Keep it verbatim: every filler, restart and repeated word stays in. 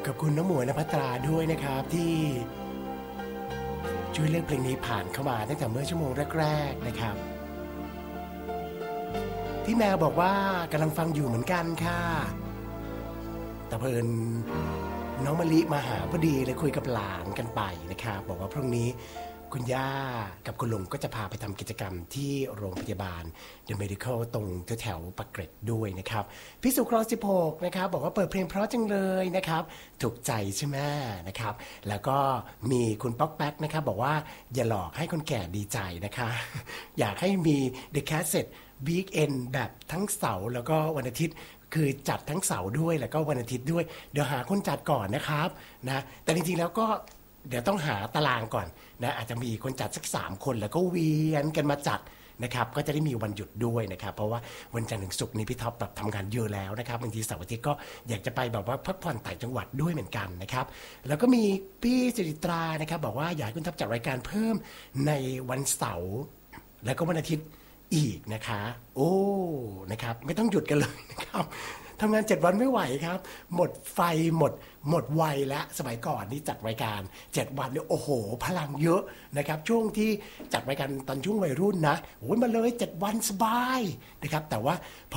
กับคุณน้ำหมวยณภัตราด้วยนะครับที่ช่วยเลือกเพลงนี้ผ่านเข้ามาตั้งแต่เมื่อชั่วโมงแรกๆนะครับพี่แมวบอกว่ากำลังฟังอยู่เหมือนกันค่ะแต่เพิ่นน้องมะลิมาหาพอดีเลยคุยกับหลานกันไปนะครับบอกว่าพรุ่งนี้คุณย่ากับคุณลุงก็จะพาไปทำกิจกรรมที่โรงพยาบาล The Medical ตรงแถวๆปากเกร็ดด้วยนะครับพี่สุครองสิบหกนะครับบอกว่าเปิดเพลงเพราะจังเลยนะครับถูกใจใช่ไหมนะครับแล้วก็มีคุณป๊อกแป๊กนะครับบอกว่าอย่าหลอกให้คนแก่ดีใจนะคะอยากให้มี The Cassette Weekend แบบทั้งเสาร์แล้วก็วันอาทิตย์คือจัดทั้งเสาร์ด้วยแล้วก็วันอาทิตย์ด้วยเดี๋ยวหาคนจัดก่อนนะครับนะแต่จริงๆแล้วก็เดี๋ยวต้องหาตารางก่อนนะอาจจะมีคนจัดสักสามคนแล้วก็เวียนกันมาจัดนะครับก็จะได้มีวันหยุดด้วยนะครับเพราะว่าวันจันทร์ถึงศุกร์นี้พี่ท็อปแบบทำงานเยอะแล้วนะครับบางทีเสาร์อาทิตย์ก็อยากจะไปแบบว่าพักผ่อนต่างจังหวัดด้วยเหมือนกันนะครับแล้วก็มีพี่สิริตรานะครับบอกว่าอยากให้คุณท็อปจัดรายการเพิ่มในวันเสาร์แล้วก็วันอาทิตย์อีกนะคะโอ้นะครับไม่ต้องหยุดกันเลยนะครับทำงานเจ็ดวันไม่ไหวครับหมดไฟหมดหมดวัยแล้วสมัยก่อนนี่จัดรายการเจ็ดวันเนี่ยโอ้โหพลังเยอะนะครับช่วงที่จัดรายการตอนช่วงวัยรุ่นนะโอ้ยมาเลยเจ็ดวันสบายนะครับแต่ว่า